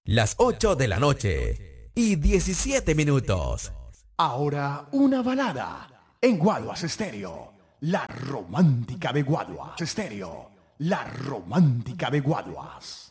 Las 8 de la noche y 17 minutos. Ahora una balada en Guaduas Estéreo. La romántica de Guaduas Estéreo. La romántica de Guaduas.